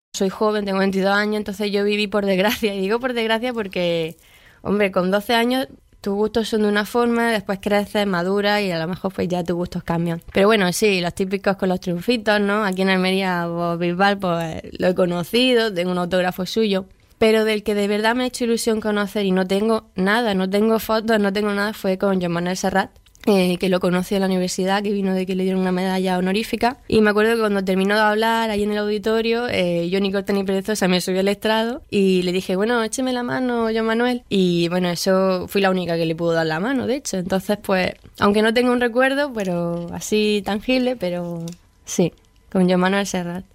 Soy joven, tengo 22 años, entonces yo viví por desgracia. Y digo por desgracia porque, hombre, con 12 años tus gustos son de una forma, después creces, maduras y a lo mejor pues ya tus gustos cambian. Pero bueno, sí, los típicos con los triunfitos, ¿no? Aquí en Almería, pues, Bisbal, pues lo he conocido, tengo un autógrafo suyo. Pero del que de verdad me ha hecho ilusión conocer y no tengo nada, no tengo fotos, no tengo nada, fue con Joan Manuel Serrat, que lo conocí en la universidad, que vino de que le dieron una medalla honorífica. Y me acuerdo que cuando terminó de hablar ahí en el auditorio, yo, ni corta ni perezosa, me subí al estrado y le dije, bueno, écheme la mano, Joan Manuel. Y bueno, eso fui la única que le pudo dar la mano, de hecho. Entonces, pues, aunque no tengo un recuerdo, pero así tangible, pero sí, con Joan Manuel Serrat.